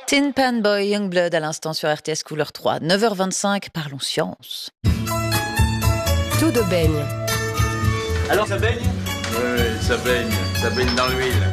Tin Pan Boy, Youngblood à l'instant sur RTS Couleur 3. 9h25, parlons science. Tout de baigne. Alors ça baigne ? Oui, ça baigne dans l'huile.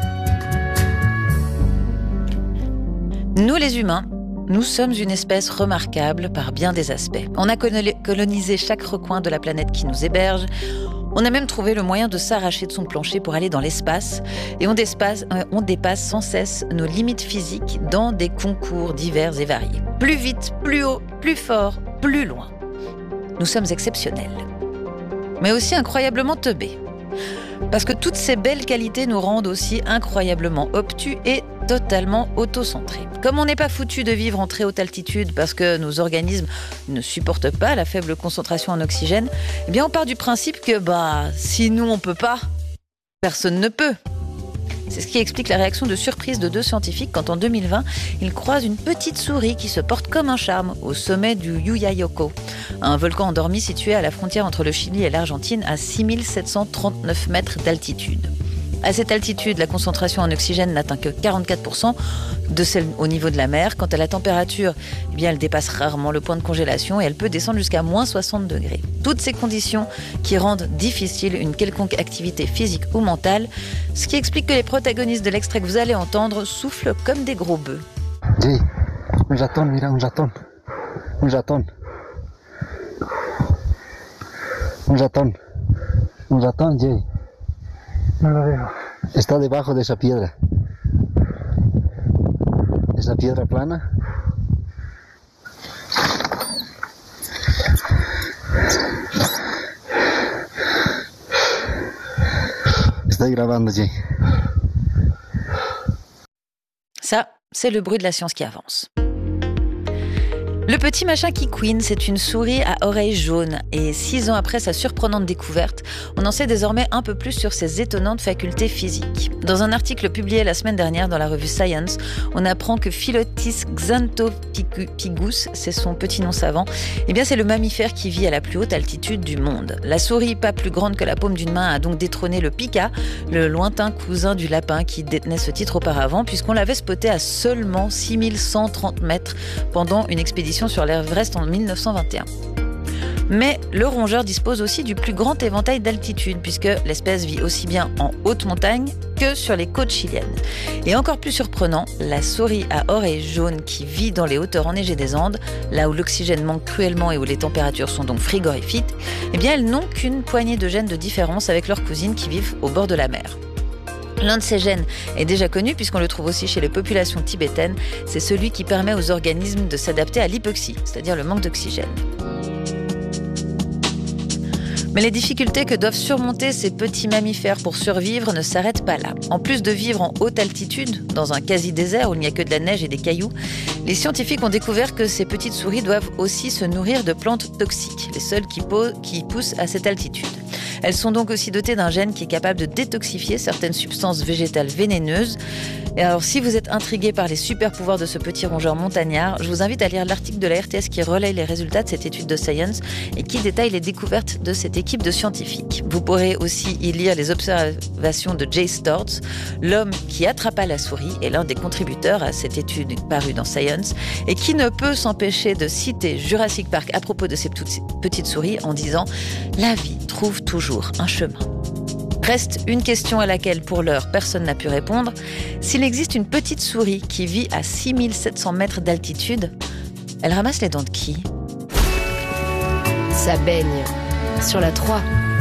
Nous les humains, nous sommes une espèce remarquable par bien des aspects. On a colonisé chaque recoin de la planète qui nous héberge. On a même trouvé le moyen de s'arracher de son plancher pour aller dans l'espace. Et on dépasse sans cesse nos limites physiques dans des concours divers et variés. Plus vite, plus haut, plus fort, plus loin. Nous sommes exceptionnels. Mais aussi incroyablement teubés. Parce que toutes ces belles qualités nous rendent aussi incroyablement obtus et totalement autocentrés. Comme on n'est pas foutu de vivre en très haute altitude parce que nos organismes ne supportent pas la faible concentration en oxygène, eh bien on part du principe que si nous on peut pas, personne ne peut. C'est ce qui explique la réaction de surprise de deux scientifiques quand en 2020, ils croisent une petite souris qui se porte comme un charme au sommet du Yuyayoko, un volcan endormi situé à la frontière entre le Chili et l'Argentine à 6739 mètres d'altitude. À cette altitude, la concentration en oxygène n'atteint que 44% de celle au niveau de la mer. Quant à la température, elle dépasse rarement le point de congélation et elle peut descendre jusqu'à moins 60 degrés. Toutes ces conditions qui rendent difficile une quelconque activité physique ou mentale, ce qui explique que les protagonistes de l'extrait que vous allez entendre soufflent comme des gros bœufs. Jay, un ratón, mira, un ratón. Un ratón. Un ratón. Un ratón, Jay. No lo veo. Está debajo de esa piedra. Esa piedra plana. Estoy grabando, Jay. Ça, c'est le bruit de la science qui avance. Le petit machin qui couine, c'est une souris à oreilles jaunes. Et 6 ans après sa surprenante découverte, on en sait désormais un peu plus sur ses étonnantes facultés physiques. Dans un article publié la semaine dernière dans la revue Science, on apprend que Philotis xanthopigus, c'est son petit nom savant, c'est le mammifère qui vit à la plus haute altitude du monde. La souris, pas plus grande que la paume d'une main, a donc détrôné le pika, le lointain cousin du lapin qui détenait ce titre auparavant, puisqu'on l'avait spoté à seulement 6130 mètres pendant une expédition sur l'Everest en 1921. Mais le rongeur dispose aussi du plus grand éventail d'altitude, puisque l'espèce vit aussi bien en haute montagne que sur les côtes chiliennes. Et encore plus surprenant, la souris à oreilles jaunes qui vit dans les hauteurs enneigées des Andes, là où l'oxygène manque cruellement et où les températures sont donc frigorifiques, elles n'ont qu'une poignée de gènes de différence avec leurs cousines qui vivent au bord de la mer. L'un de ces gènes est déjà connu puisqu'on le trouve aussi chez les populations tibétaines. C'est celui qui permet aux organismes de s'adapter à l'hypoxie, c'est-à-dire le manque d'oxygène. Mais les difficultés que doivent surmonter ces petits mammifères pour survivre ne s'arrêtent pas là. En plus de vivre en haute altitude, dans un quasi-désert où il n'y a que de la neige et des cailloux, les scientifiques ont découvert que ces petites souris doivent aussi se nourrir de plantes toxiques, les seules qui poussent à cette altitude. Elles sont donc aussi dotées d'un gène qui est capable de détoxifier certaines substances végétales vénéneuses. Et alors, si vous êtes intrigué par les super pouvoirs de ce petit rongeur montagnard, je vous invite à lire l'article de la RTS qui relaye les résultats de cette étude de Science et qui détaille les découvertes de cette équipe de scientifiques. Vous pourrez aussi y lire les observations de Jay Storz, l'homme qui attrapa la souris et l'un des contributeurs à cette étude parue dans Science et qui ne peut s'empêcher de citer Jurassic Park à propos de ces petites souris en disant « La vie trouve toujours un chemin ». Reste une question à laquelle, pour l'heure, personne n'a pu répondre. S'il existe une petite souris qui vit à 6700 mètres d'altitude, elle ramasse les dents de qui ? Ça baigne. Sur la 3.